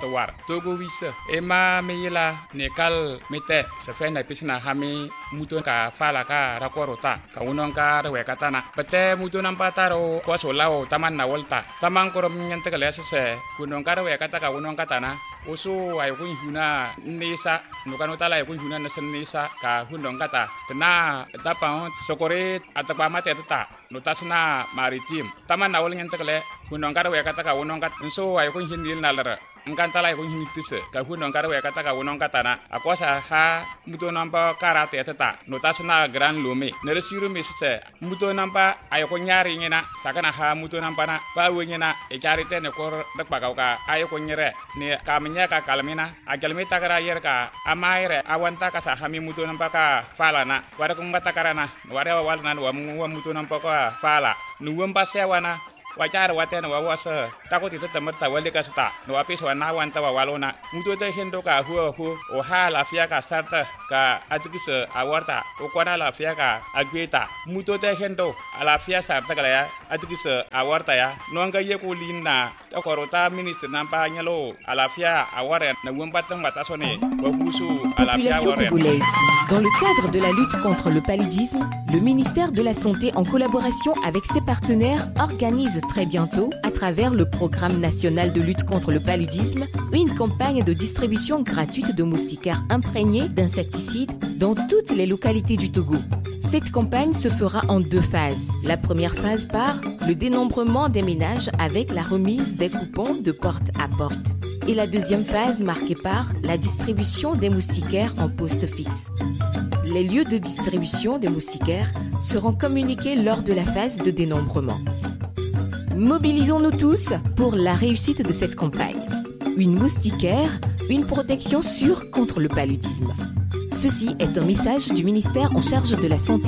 war togo wisa e ma me yela ne kal mete se fe na pisna hami muto ka fala ka rakorota ka unon ka rewe katana pete muto nampa taro ko so lao taman na volta taman ko nyante kale se kunon ka rewe kata ka unon katana oso ay ko huna nisa no kanota la ko huna na nisa ka hunon kata tena tapa sokore atapa mate tata notasna maritim taman na wol nyante kale kunon ka rewe kata ka unon kat so ay ko hinil nalara nganta la ko hinitise ka hunon ka rewe kata ka unon katana akosa ha muto nampa karate tata notasna gran lome ne resiru misse muto nampa ay ko nyari ngena sakana ha muto nampa na ba wengena e charite ne ko dakpa ka ay ko nyere ne kamnya ka kalmina ajalmi takara yer ka amaire awanta ka sa hami muto nampa ka fala na wara ko ngata karana wara wal nan wa muto nampa ka fala nuwam pasewana wajar watena wawasa takoti tatamarta wale ka sta no apis wana wanta walona muto te hendo ka hu o ha la fia ka sarta ka atikisa awarta o kwana la fia ka agweta muto te hendo ala fia sarta ka ya atikisa awarta ya no nga ye ko linna takorota ministre nampa nyalo ala fia aware na wambatan batasone wa husu ala fia aware. Dans le cadre de la lutte contre le paludisme, le ministère de la Santé, en collaboration avec ses partenaires, organise très bientôt, à travers le Programme national de lutte contre le paludisme, une campagne de distribution gratuite de moustiquaires imprégnés d'insecticides dans toutes les localités du Togo. Cette campagne se fera en 2 phases. La première phase par le dénombrement des ménages avec la remise des coupons de porte à porte. Et la deuxième phase marquée par la distribution des moustiquaires en poste fixe. Les lieux de distribution des moustiquaires seront communiqués lors de la phase de dénombrement. Mobilisons-nous tous pour la réussite de cette campagne. Une moustiquaire, une protection sûre contre le paludisme. Ceci est un message du ministère en charge de la santé